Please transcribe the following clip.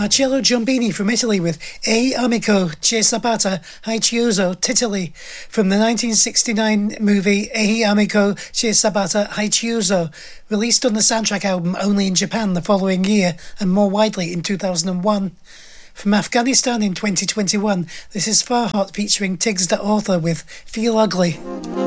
Marcello Giombini from Italy with E Amico, Che Sabata, Hai Chiuso, Titoli, from the 1969 movie E Amico, Che Sabata, Hai Chiuso, released on the soundtrack album only in Japan the following year and more widely in 2001. From Afghanistan in 2021, this is Farhot featuring Tiggs the Author with Feel Ugly.